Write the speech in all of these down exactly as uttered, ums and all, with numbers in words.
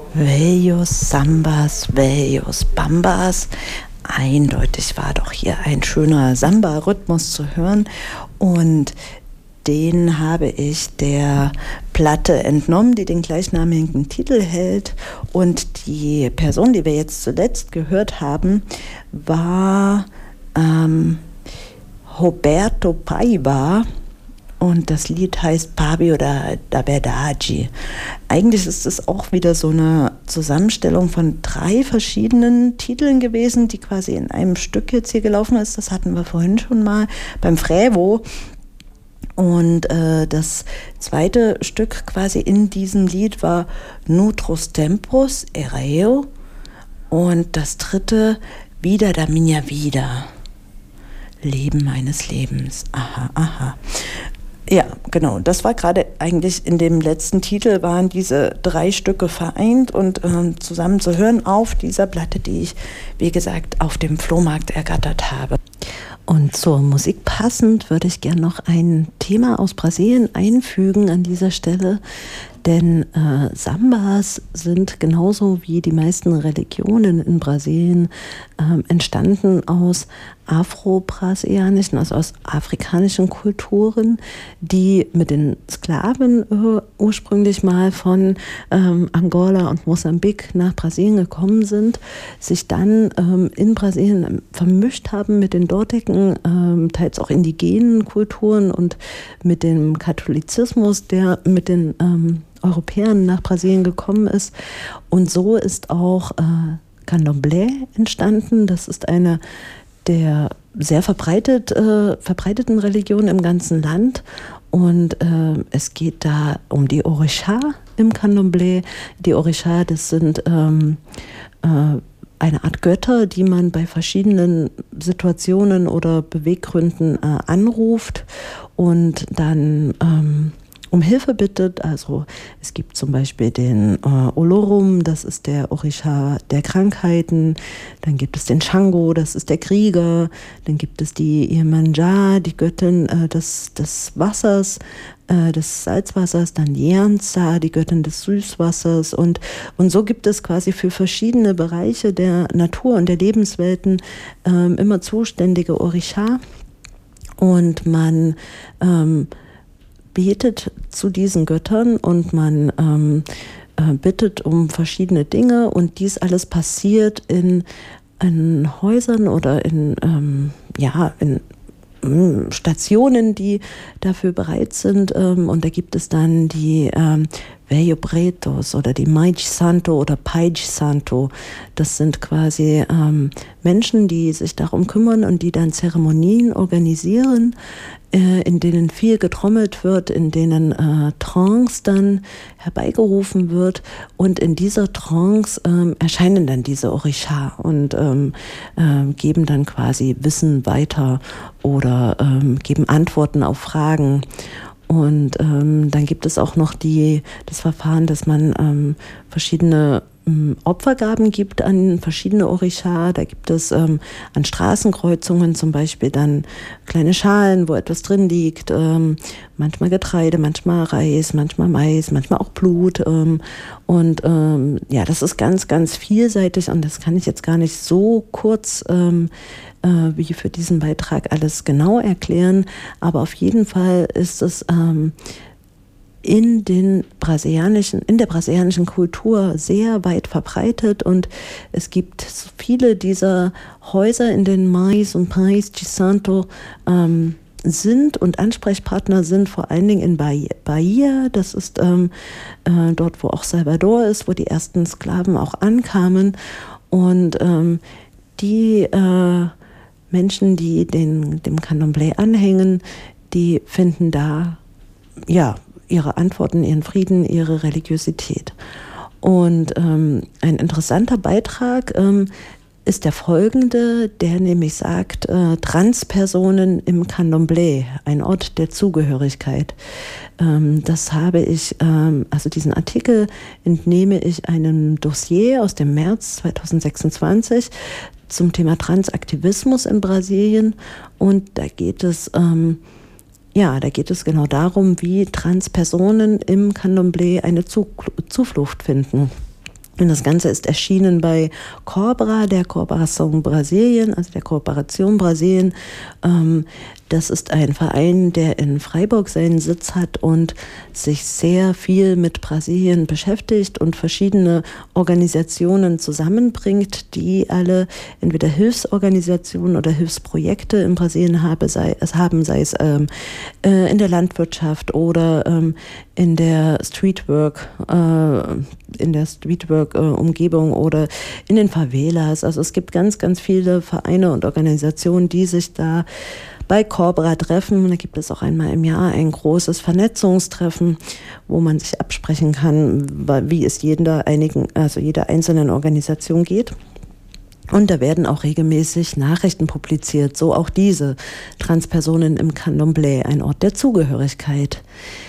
Velhos Sambas, Velhos Bambas. Eindeutig war doch hier ein schöner Samba-Rhythmus zu hören und den habe ich der Platte entnommen, die den gleichnamigen Titel hält. Und die Person, die wir jetzt zuletzt gehört haben, war ähm, Roberto Paiva. Und das Lied heißt Pabio da, da Verdade. Eigentlich ist es auch wieder so eine Zusammenstellung von drei verschiedenen Titeln gewesen, die quasi in einem Stück jetzt hier gelaufen ist. Das hatten wir vorhin schon mal beim Frevo. Und äh, das zweite Stück quasi in diesem Lied war Noutros Tempos, Ereo. Und das dritte, Vida da minha vida, Leben meines Lebens. Aha, aha. Ja, genau. Das war gerade eigentlich in dem letzten Titel, waren diese drei Stücke vereint und ähm, zusammen zu hören auf dieser Platte, die ich, wie gesagt, auf dem Flohmarkt ergattert habe. Und zur Musik passend würde ich gerne noch ein Thema aus Brasilien einfügen an dieser Stelle. Denn äh, Sambas sind genauso wie die meisten Religionen in Brasilien äh, entstanden aus afro-brasilianischen, also aus afrikanischen Kulturen, die mit den Sklaven äh, ursprünglich mal von ähm, Angola und Mosambik nach Brasilien gekommen sind, sich dann ähm, in Brasilien vermischt haben mit den dortigen, ähm, teils auch indigenen Kulturen und mit dem Katholizismus, der mit den ähm, Europäern nach Brasilien gekommen ist. Und so ist auch äh, Candomblé entstanden. Das ist eine der sehr verbreitet, äh, verbreiteten Religionen im ganzen Land. Und äh, es geht da um die Orisha im Candomblé. Die Orisha, das sind ähm, äh, eine Art Götter, die man bei verschiedenen Situationen oder Beweggründen äh, anruft und dann ähm, um Hilfe bittet. Also es gibt zum Beispiel den äh, Olorum, das ist der Orisha der Krankheiten, dann gibt es den Shango, das ist der Krieger, dann gibt es die Iemanjá, die Göttin äh, des, des Wassers, äh, des Salzwassers, dann Nyanza, die Göttin des Süßwassers und, und so gibt es quasi für verschiedene Bereiche der Natur und der Lebenswelten äh, immer zuständige Orisha und man ähm, betet zu diesen Göttern und man ähm, äh, bittet um verschiedene Dinge und dies alles passiert in, in Häusern oder in, ähm, ja, in ähm, Stationen, die dafür bereit sind ähm, und da gibt es dann die ähm, Velho Pretos oder die Mãe de Santo oder Pai de Santo. Das sind quasi ähm, Menschen, die sich darum kümmern und die dann Zeremonien organisieren, äh, in denen viel getrommelt wird, in denen äh, Trance dann herbeigerufen wird und in dieser Trance ähm, erscheinen dann diese Orisha und ähm, äh, geben dann quasi Wissen weiter oder ähm, geben Antworten auf Fragen. Und ähm, dann gibt es auch noch die, das Verfahren, dass man ähm, verschiedene ähm, Opfergaben gibt an verschiedene Orisha. Da gibt es ähm, an Straßenkreuzungen zum Beispiel dann kleine Schalen, wo etwas drin liegt. Ähm, manchmal Getreide, manchmal Reis, manchmal Mais, manchmal auch Blut. Ähm, und ähm, ja, das ist ganz, ganz vielseitig und das kann ich jetzt gar nicht so kurz ähm, äh, wie für diesen Beitrag alles genau erklären. Aber auf jeden Fall ist es ähm, in den brasilianischen, in der brasilianischen Kultur sehr weit verbreitet und es gibt viele dieser Häuser, in denen Mais und Pais de Santo ähm, sind und Ansprechpartner sind, vor allen Dingen in Bahia. Das ist ähm, äh, dort, wo auch Salvador ist, wo die ersten Sklaven auch ankamen. Und ähm, die äh, Menschen, die den, dem Candomblé anhängen, die finden da ja ihre Antworten, ihren Frieden, ihre Religiosität. Und ähm, ein interessanter Beitrag ähm, ist der folgende, der nämlich sagt, äh, Transpersonen im Candomblé, ein Ort der Zugehörigkeit. Ähm, das habe ich, ähm, also diesen Artikel entnehme ich einem Dossier aus dem März zweitausendsechsundzwanzig zum Thema Transaktivismus in Brasilien und da geht es ähm, Ja, da geht es genau darum, wie Transpersonen im Candomblé eine Zuflucht finden. Und das Ganze ist erschienen bei Cobra, der Corporação Brasilien, also der Kooperation Brasilien. Ähm, das ist ein Verein, der in Freiburg seinen Sitz hat und sich sehr viel mit Brasilien beschäftigt und verschiedene Organisationen zusammenbringt, die alle entweder Hilfsorganisationen oder Hilfsprojekte in Brasilien habe, sei, es haben, sei es ähm, äh, in der Landwirtschaft oder ähm, in der Streetwork, äh, in der Streetwork-Umgebung oder in den Favelas. Also es gibt ganz, ganz viele Vereine und Organisationen, die sich da bei Cobra treffen. Da gibt es auch einmal im Jahr ein großes Vernetzungstreffen, wo man sich absprechen kann, wie es jeder, einigen, also jeder einzelnen Organisation geht. Und da werden auch regelmäßig Nachrichten publiziert, so auch diese Transpersonen im Candomblé, ein Ort der Zugehörigkeit.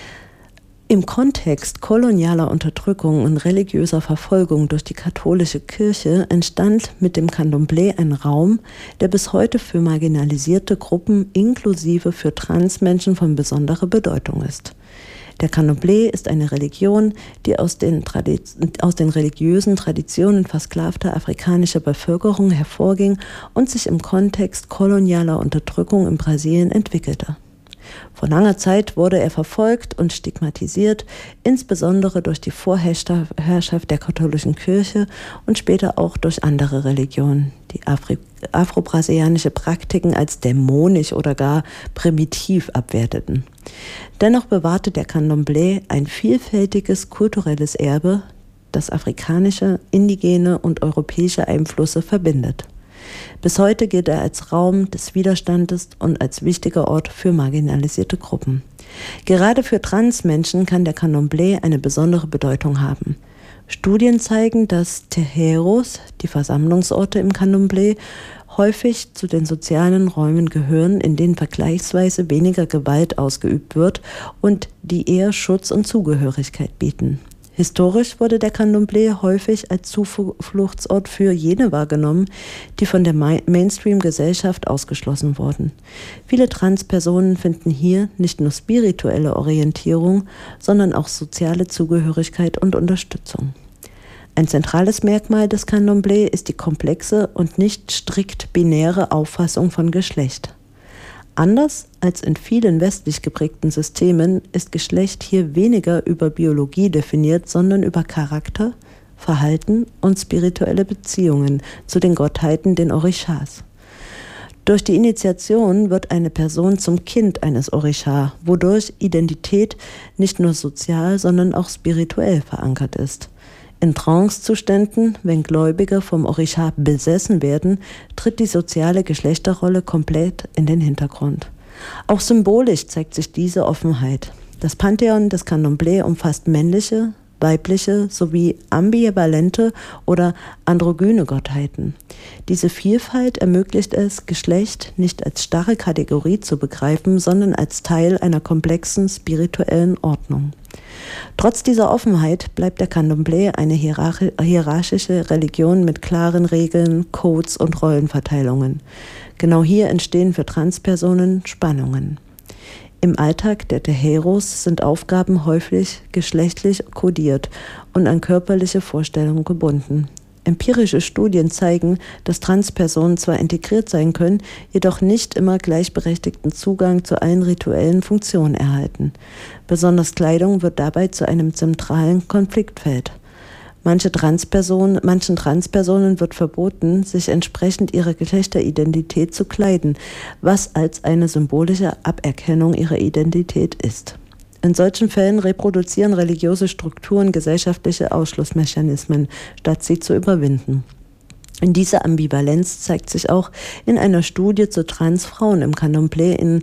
Im Kontext kolonialer Unterdrückung und religiöser Verfolgung durch die katholische Kirche entstand mit dem Candomblé ein Raum, der bis heute für marginalisierte Gruppen inklusive für Transmenschen von besonderer Bedeutung ist. Der Candomblé ist eine Religion, die aus den, Tradi- aus den religiösen Traditionen versklavter afrikanischer Bevölkerung hervorging und sich im Kontext kolonialer Unterdrückung in Brasilien entwickelte. Vor langer Zeit wurde er verfolgt und stigmatisiert, insbesondere durch die Vorherrschaft der katholischen Kirche und später auch durch andere Religionen, die Afri- afro-brasilianische Praktiken als dämonisch oder gar primitiv abwerteten. Dennoch bewahrte der Candomblé ein vielfältiges kulturelles Erbe, das afrikanische, indigene und europäische Einflüsse verbindet. Bis heute gilt er als Raum des Widerstandes und als wichtiger Ort für marginalisierte Gruppen. Gerade für Transmenschen kann der Candomblé eine besondere Bedeutung haben. Studien zeigen, dass Terreiros, die Versammlungsorte im Candomblé, häufig zu den sozialen Räumen gehören, in denen vergleichsweise weniger Gewalt ausgeübt wird und die eher Schutz und Zugehörigkeit bieten. Historisch wurde der Candomblé häufig als Zufluchtsort für jene wahrgenommen, die von der Mainstream-Gesellschaft ausgeschlossen wurden. Viele Transpersonen finden hier nicht nur spirituelle Orientierung, sondern auch soziale Zugehörigkeit und Unterstützung. Ein zentrales Merkmal des Candomblé ist die komplexe und nicht strikt binäre Auffassung von Geschlecht. Anders als in vielen westlich geprägten Systemen ist Geschlecht hier weniger über Biologie definiert, sondern über Charakter, Verhalten und spirituelle Beziehungen zu den Gottheiten, den Orishas. Durch die Initiation wird eine Person zum Kind eines Orisha, wodurch Identität nicht nur sozial, sondern auch spirituell verankert ist. In Trancezuständen, wenn Gläubige vom Orisha besessen werden, tritt die soziale Geschlechterrolle komplett in den Hintergrund. Auch symbolisch zeigt sich diese Offenheit. Das Pantheon des Candomblé umfasst männliche, weibliche sowie ambivalente oder androgyne Gottheiten. Diese Vielfalt ermöglicht es, Geschlecht nicht als starre Kategorie zu begreifen, sondern als Teil einer komplexen spirituellen Ordnung. Trotz dieser Offenheit bleibt der Candomblé eine hierarchische Religion mit klaren Regeln, Codes und Rollenverteilungen. Genau hier entstehen für Transpersonen Spannungen. Im Alltag der Terreiros sind Aufgaben häufig geschlechtlich kodiert und an körperliche Vorstellungen gebunden. Empirische Studien zeigen, dass Transpersonen zwar integriert sein können, jedoch nicht immer gleichberechtigten Zugang zu allen rituellen Funktionen erhalten. Besonders Kleidung wird dabei zu einem zentralen Konfliktfeld. Manche Transpersonen, manchen Transpersonen wird verboten, sich entsprechend ihrer Geschlechteridentität zu kleiden, was als eine symbolische Aberkennung ihrer Identität ist. In solchen Fällen reproduzieren religiöse Strukturen gesellschaftliche Ausschlussmechanismen, statt sie zu überwinden. Und diese Ambivalenz zeigt sich auch in einer Studie zu Transfrauen im Candomblé in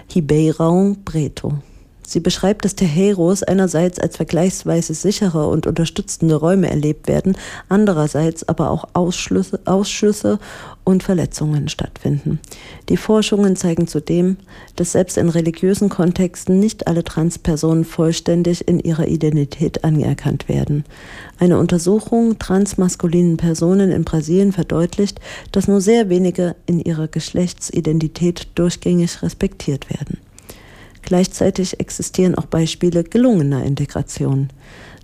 Ribeirão Preto. Sie beschreibt, dass Terreiros einerseits als vergleichsweise sichere und unterstützende Räume erlebt werden, andererseits aber auch Ausschlüsse, Ausschüsse und Verletzungen stattfinden. Die Forschungen zeigen zudem, dass selbst in religiösen Kontexten nicht alle Transpersonen vollständig in ihrer Identität anerkannt werden. Eine Untersuchung transmaskulinen Personen in Brasilien verdeutlicht, dass nur sehr wenige in ihrer Geschlechtsidentität durchgängig respektiert werden. Gleichzeitig existieren auch Beispiele gelungener Integration.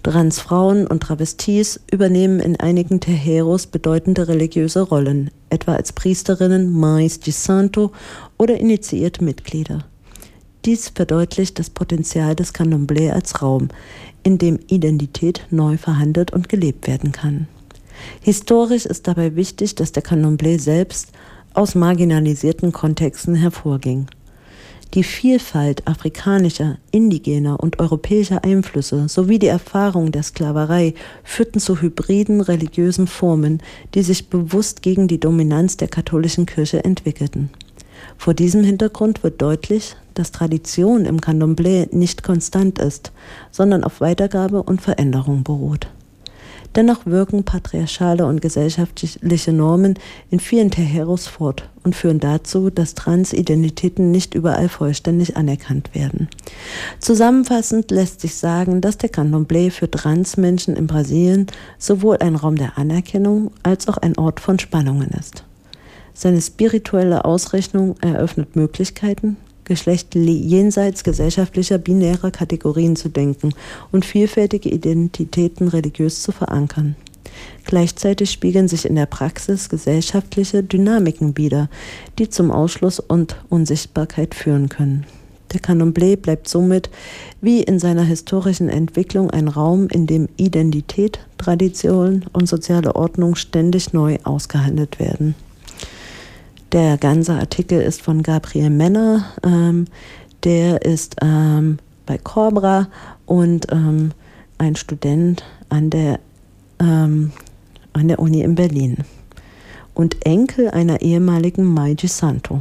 Transfrauen und Travestis übernehmen in einigen Tejeros bedeutende religiöse Rollen, etwa als Priesterinnen, Mais de Santo oder initiierte Mitglieder. Dies verdeutlicht das Potenzial des Candomblé als Raum, in dem Identität neu verhandelt und gelebt werden kann. Historisch ist dabei wichtig, dass der Candomblé selbst aus marginalisierten Kontexten hervorging. Die Vielfalt afrikanischer, indigener und europäischer Einflüsse sowie die Erfahrung der Sklaverei führten zu hybriden religiösen Formen, die sich bewusst gegen die Dominanz der katholischen Kirche entwickelten. Vor diesem Hintergrund wird deutlich, dass Tradition im Candomblé nicht konstant ist, sondern auf Weitergabe und Veränderung beruht. Dennoch wirken patriarchale und gesellschaftliche Normen in vielen Tejeros fort und führen dazu, dass Transidentitäten nicht überall vollständig anerkannt werden. Zusammenfassend lässt sich sagen, dass der Candomblé für Transmenschen in Brasilien sowohl ein Raum der Anerkennung als auch ein Ort von Spannungen ist. Seine spirituelle Ausrichtung eröffnet Möglichkeiten, Geschlecht jenseits gesellschaftlicher binärer Kategorien zu denken und vielfältige Identitäten religiös zu verankern. Gleichzeitig spiegeln sich in der Praxis gesellschaftliche Dynamiken wider, die zum Ausschluss und Unsichtbarkeit führen können. Der Candomblé bleibt somit wie in seiner historischen Entwicklung ein Raum, in dem Identität, Tradition und soziale Ordnung ständig neu ausgehandelt werden. Der ganze Artikel ist von Gabriel Menner, ähm, der ist ähm, bei Cobra und ähm, ein Student an der, ähm, an der Uni in Berlin und Enkel einer ehemaligen Mais de Santo.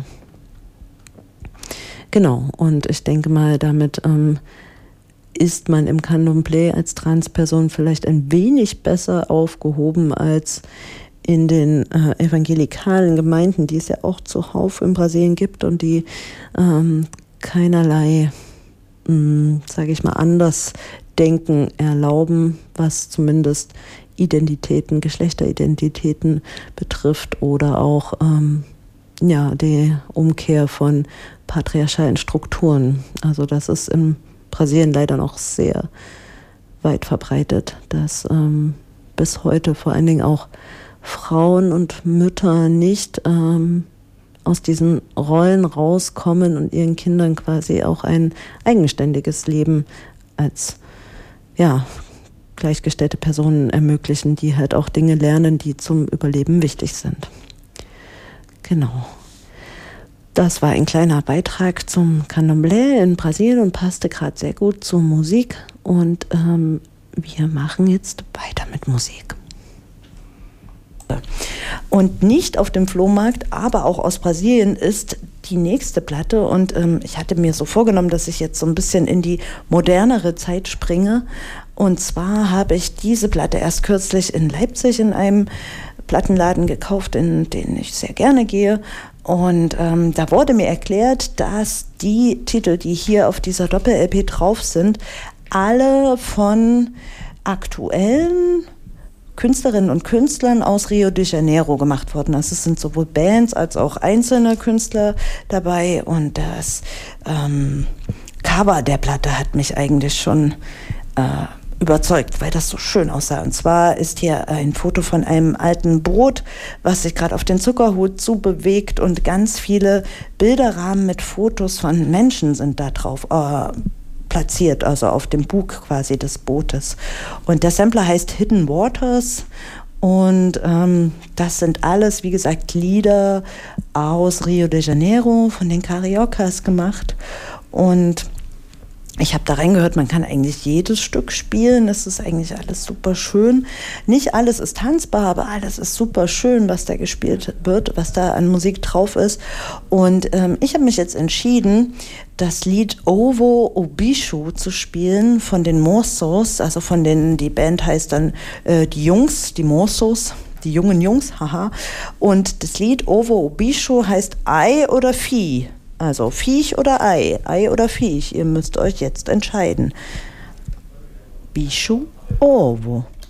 Genau, und ich denke mal, damit ähm, ist man im Candomblé als Transperson vielleicht ein wenig besser aufgehoben als in den äh, evangelikalen Gemeinden, die es ja auch zuhauf in Brasilien gibt und die ähm, keinerlei, sage ich mal, anders denken erlauben, was zumindest Identitäten, Geschlechteridentitäten betrifft oder auch ähm, ja, die Umkehr von patriarchalen Strukturen. Also das ist in Brasilien leider noch sehr weit verbreitet, dass ähm, bis heute vor allen Dingen auch Frauen und Mütter nicht ähm, aus diesen Rollen rauskommen und ihren Kindern quasi auch ein eigenständiges Leben als ja, gleichgestellte Personen ermöglichen, die halt auch Dinge lernen, die zum Überleben wichtig sind. Genau. Das war ein kleiner Beitrag zum Candomblé in Brasilien und passte gerade sehr gut zur Musik. Und ähm, wir machen jetzt weiter mit Musik. Und nicht auf dem Flohmarkt, aber auch aus Brasilien ist die nächste Platte. Und ähm, ich hatte mir so vorgenommen, dass ich jetzt so ein bisschen in die modernere Zeit springe. Und zwar habe ich diese Platte erst kürzlich in Leipzig in einem Plattenladen gekauft, in den ich sehr gerne gehe. Und ähm, da wurde mir erklärt, dass die Titel, die hier auf dieser Doppel-L P drauf sind, alle von aktuellen Künstlerinnen und Künstlern aus Rio de Janeiro gemacht worden. Also es sind sowohl Bands als auch einzelne Künstler dabei. Und das ähm, Cover der Platte hat mich eigentlich schon äh, überzeugt, weil das so schön aussah. Und zwar ist hier ein Foto von einem alten Boot, was sich gerade auf den Zuckerhut zubewegt, und ganz viele Bilderrahmen mit Fotos von Menschen sind da drauf äh, platziert, also auf dem Bug quasi des Bootes. Und der Sampler heißt Hidden Waters. Und ähm, das sind alles, wie gesagt, Lieder aus Rio de Janeiro, von den Cariocas gemacht. Und ich habe da reingehört, man kann eigentlich jedes Stück spielen, es ist eigentlich alles super schön. Nicht alles ist tanzbar, aber alles ist super schön, was da gespielt wird, was da an Musik drauf ist. Und ähm, ich habe mich jetzt entschieden, das Lied Ovo Obishu zu spielen von den Morsos, also von den, die Band heißt dann äh, die Jungs, die Morsos. Die jungen Jungs, haha. Und das Lied Ovo Obishu heißt Ei oder Vieh. Also Viech oder Ei, Ei oder Viech, ihr müsst euch jetzt entscheiden. Bicho, Ovo.